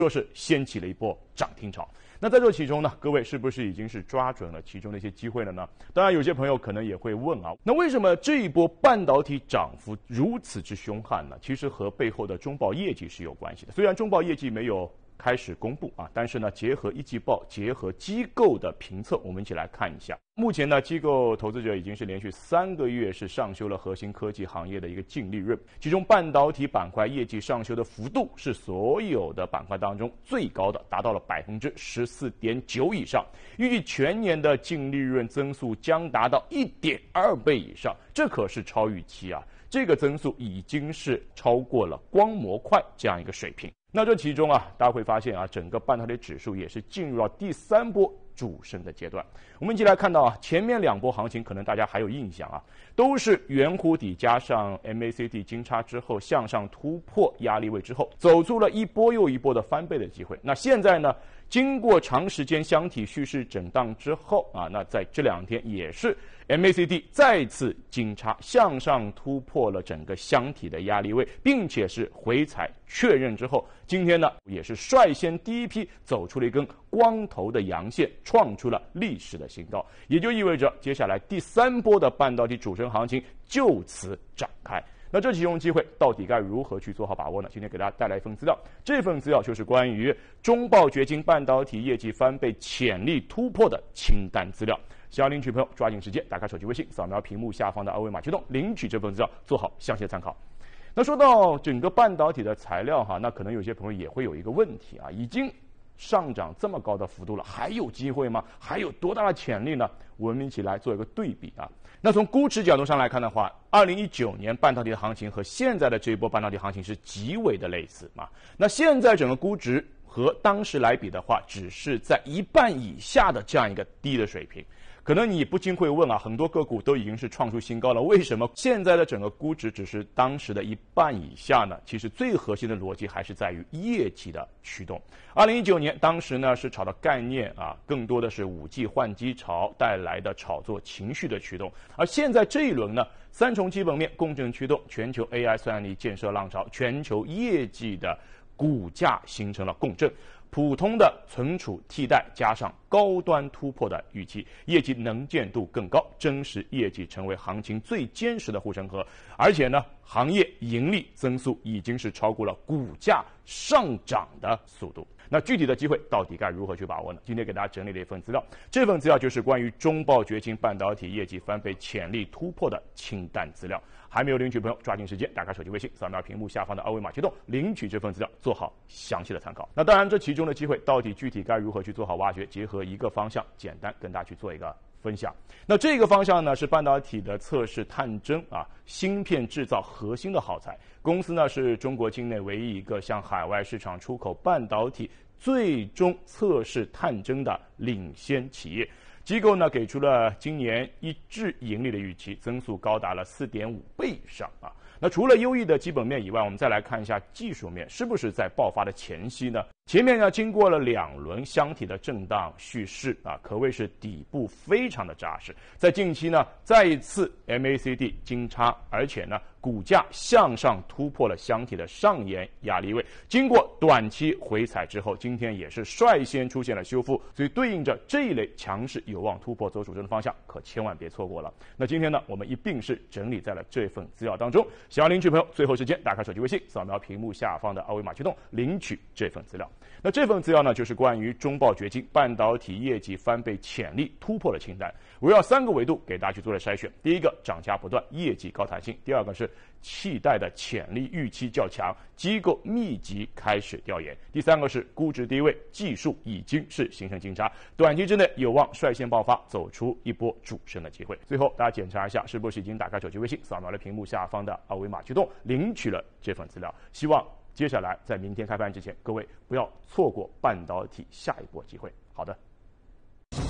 说是掀起了一波涨停潮。那在这其中呢，各位是不是已经是抓准了其中的一些机会了呢？当然，有些朋友可能也会问啊，那为什么这一波半导体涨幅如此之凶悍呢？其实和背后的中报业绩是有关系的。虽然中报业绩没有开始公布啊，但是呢，结合一季报，结合机构的评测，我们一起来看一下。目前呢，机构投资者已经是连续3个月是上修了核心科技行业的一个净利润，其中半导体板块业绩上修的幅度是所有的板块当中最高的，达到了14.9%以上。预计全年的净利润增速将达到1.2倍以上，这可是超预期啊！这个增速已经是超过了光模块这样一个水平。那这其中啊，大家会发现啊，整个半导体指数也是进入了第3波主升的阶段。我们一起来看到啊，前面2波行情可能大家还有印象啊，都是圆弧底加上 MACD 金叉之后向上突破压力位之后，走出了一波又一波的翻倍的机会。那现在呢，经过长时间箱体蓄势震荡之后啊，那在这2天也是 MACD 再次金叉向上突破了整个箱体的压力位，并且是回踩确认之后，今天呢也是率先第一批走出了一根光头的阳线，创出了历史的新高，也就意味着接下来第3波的半导体主升行情就此展开。那这其中机会到底该如何去做好把握呢？今天给大家带来一份资料，这份资料就是关于中报掘金半导体业绩翻倍潜力突破的清单资料。想要领取朋友抓紧时间打开手机微信，扫描屏幕下方的2维码驱动领取这份资料，做好详细的参考。那说到整个半导体的材料哈，那可能有些朋友也会有一个问题啊，已经上涨这么高的幅度了，还有机会吗？还有多大的潜力呢？我们一起来做一个对比啊。那从估值角度上来看的话，2019年半导体的行情和现在的这一波半导体行情是极为的类似嘛。那现在整个估值和当时来比的话，只是在1半以下的这样一个低的水平。可能你不禁会问啊，很多个股都已经是创出新高了，为什么现在的整个估值只是当时的1半以下呢？其实最核心的逻辑还是在于业绩的驱动。2019年当时呢是炒的概念啊，更多的是5G 换机潮带来的炒作情绪的驱动，而现在这一轮呢，3重基本面共振驱动，全球 AI 算力建设浪潮，全球业绩的股价形成了共振。普通的存储替代加上高端突破的预期，业绩能见度更高，真实业绩成为行情最坚实的护城河。而且呢，行业盈利增速已经是超过了股价上涨的速度。那具体的机会到底该如何去把握呢？今天给大家整理了一份资料，这份资料就是关于中报掘金半导体业绩翻倍潜力突破的清单资料。还没有领取朋友，抓紧时间打开手机微信，扫描屏幕下方的2维码驱动领取这份资料，做好详细的参考。那当然，这其中的机会到底具体该如何去做好挖掘，结合一个方向，简单跟大家去做一个分享。那这个方向呢是半导体的测试探针啊，芯片制造核心的耗材。公司呢是中国境内唯一一个向海外市场出口半导体最终测试探针的领先企业。机构呢给出了今年一致盈利的预期，增速高达了4.5倍以上啊。那除了优异的基本面以外，我们再来看一下技术面，是不是在爆发的前夕呢？前面呢经过了2轮箱体的震荡蓄势啊，可谓是底部非常的扎实。在近期呢再一次 MACD 金叉，而且呢股价向上突破了箱体的上沿压力位，经过短期回踩之后，今天也是率先出现了修复，所以对应着这一类强势有望突破走主升的方向，可千万别错过了。那今天呢我们一并是整理在了这份资料当中，想要领取朋友最后时间打开手机微信，扫描屏幕下方的2维码驱动领取这份资料。那这份资料呢就是关于中报掘金半导体业绩翻倍潜力突破的清单，围绕3个维度给大家去做了筛选。第一个，涨价不断，业绩高弹性；第二个是期待的潜力预期较强，机构密集开始调研；第三个是估值低位，技术已经是形成金叉，短期之内有望率先爆发，走出一波主升的机会。最后大家检查一下是不是已经打开手机微信，扫描了屏幕下方的2维码驱动领取了这份资料。希望接下来在明天开盘之前，各位不要错过半导体下一波机会。好的。